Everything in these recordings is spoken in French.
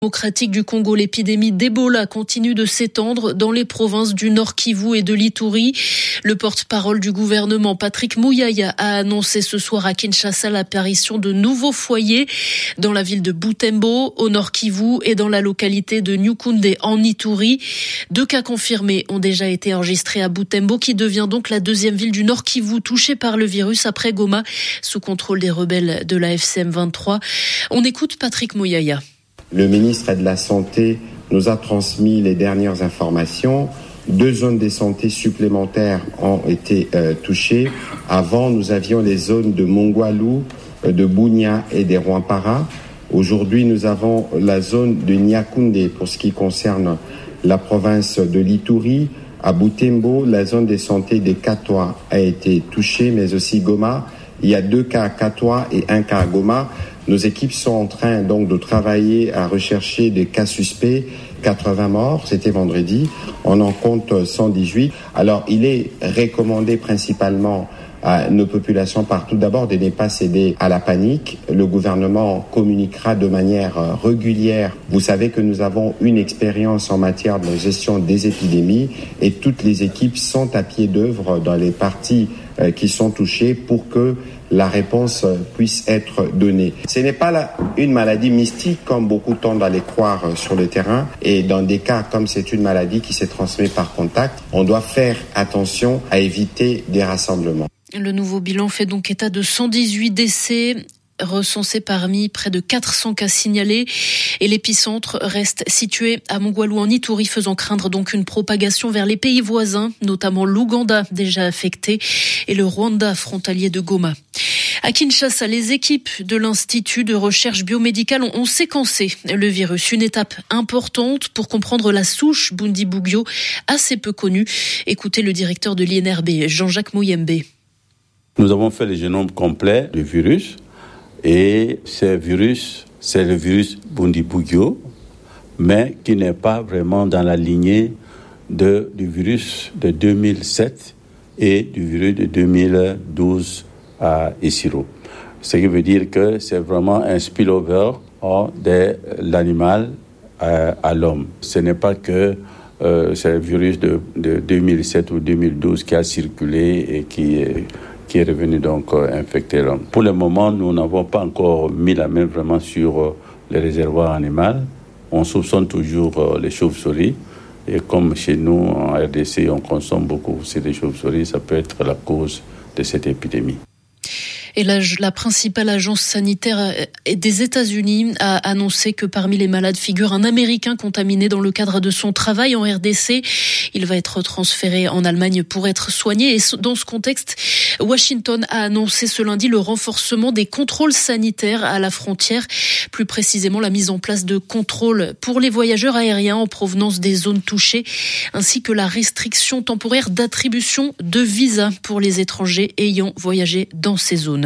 Démocratique du Congo, l'épidémie d'Ebola continue de s'étendre dans les provinces du Nord Kivu et de l'Ituri. Le porte-parole du gouvernement, Patrick Muyaya, a annoncé ce soir à Kinshasa l'apparition de nouveaux foyers dans la ville de Butembo, au Nord Kivu, et dans la localité de Nyukunde, en Ituri. 2 cas confirmés ont déjà été enregistrés à Butembo, qui devient donc la deuxième ville du Nord Kivu touchée par le virus après Goma, sous contrôle des rebelles de la FCM 23. On écoute Patrick Muyaya. Le ministre de la Santé nous a transmis les dernières informations. 2 zones de santé supplémentaires ont été touchées. Avant, nous avions les zones de Mongwalu, de Bunia et de Rwampara. Aujourd'hui, nous avons la zone de Nyakunde pour ce qui concerne la province de l'Ituri. À Butembo, la zone de santé de Katwa a été touchée, mais aussi Goma. Il y a 2 cas à Katwa et 1 cas à Goma. Nos équipes sont en train donc de travailler à rechercher des cas suspects. 80 morts, c'était vendredi. On en compte 118. Alors, il est recommandé principalement à nos populations partout, d'abord de ne pas céder à la panique. Le gouvernement communiquera de manière régulière. Vous savez que nous avons une expérience en matière de gestion des épidémies et toutes les équipes sont à pied d'œuvre dans les parties qui sont touchées pour que la réponse puisse être donnée. Ce n'est pas une maladie mystique comme beaucoup tendent à les croire sur le terrain. Et dans des cas comme c'est une maladie qui se transmet par contact, on doit faire attention à éviter des rassemblements. Le nouveau bilan fait donc état de 118 décès recensés parmi près de 400 cas signalés, et l'épicentre reste situé à Mongwalu en Ituri, faisant craindre donc une propagation vers les pays voisins, notamment l'Ouganda déjà affecté et le Rwanda frontalier de Goma. À Kinshasa, les équipes de l'Institut de recherche biomédicale ont séquencé le virus, une étape importante pour comprendre la souche Bundibugyo, assez peu connue. Écoutez le directeur de l'INRB, Jean-Jacques Mouyembe. Nous avons fait le génome complet du virus. Et ce virus, c'est le virus Bundibugyo, mais qui n'est pas vraiment dans la lignée du virus de 2007 et du virus de 2012 à Isiro. Ce qui veut dire que c'est vraiment un spillover de l'animal à l'homme. Ce n'est pas que c'est le virus de 2007 ou 2012 qui a circulé et qui est revenu donc infecter l'homme. Pour le moment, nous n'avons pas encore mis la main vraiment sur les réservoirs animaux. On soupçonne toujours les chauves-souris. Et comme chez nous, en RDC, on consomme beaucoup aussi des chauves-souris, ça peut être la cause de cette épidémie. Et la principale agence sanitaire des États-Unis a annoncé que parmi les malades figure un Américain contaminé dans le cadre de son travail en RDC. Il va être transféré en Allemagne pour être soigné. Et dans ce contexte, Washington a annoncé ce lundi le renforcement des contrôles sanitaires à la frontière. Plus précisément, la mise en place de contrôles pour les voyageurs aériens en provenance des zones touchées, ainsi que la restriction temporaire d'attribution de visas pour les étrangers ayant voyagé dans ces zones.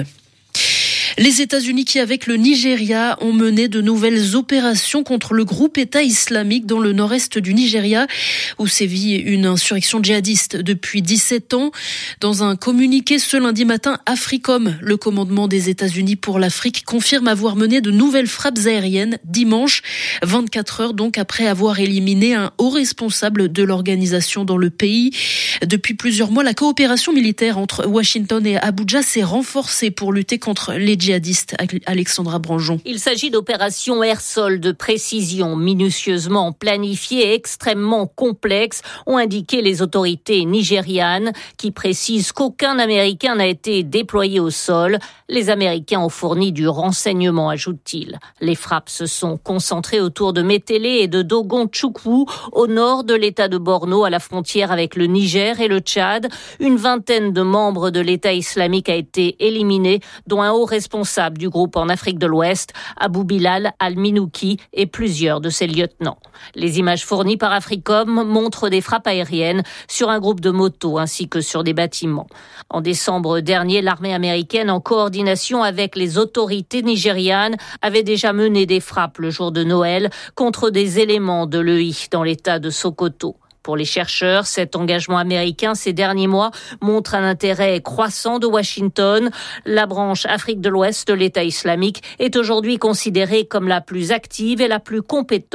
Les États-Unis qui, avec le Nigeria, ont mené de nouvelles opérations contre le groupe État islamique dans le nord-est du Nigeria, où sévit une insurrection djihadiste depuis 17 ans. Dans un communiqué ce lundi matin, Africom, le commandement des États-Unis pour l'Afrique, confirme avoir mené de nouvelles frappes aériennes dimanche, 24 heures donc après avoir éliminé un haut responsable de l'organisation dans le pays. Depuis plusieurs mois, la coopération militaire entre Washington et Abuja s'est renforcée pour lutter contre les djihadistes. Alexandra Branjon. Il s'agit d'opérations air-sol de précision, minutieusement planifiées et extrêmement complexes, ont indiqué les autorités nigérianes, qui précisent qu'aucun Américain n'a été déployé au sol. Les Américains ont fourni du renseignement, ajoute-t-il. Les frappes se sont concentrées autour de Metele et de Dogon-Tchoukwou, au nord de l'État de Borno, à la frontière avec le Niger et le Tchad. Une vingtaine de membres de l'État islamique a été éliminée, dont un haut responsable du groupe en Afrique de l'Ouest, Abou Bilal al-Minouki, et plusieurs de ses lieutenants. Les images fournies par Africom montrent des frappes aériennes sur un groupe de motos ainsi que sur des bâtiments. En décembre dernier, l'armée américaine, en coordination avec les autorités nigérianes, avait déjà mené des frappes le jour de Noël contre des éléments de l'EI dans l'état de Sokoto. Pour les chercheurs, cet engagement américain ces derniers mois montre un intérêt croissant de Washington. La branche Afrique de l'Ouest de l'État islamique est aujourd'hui considérée comme la plus active et la plus compétente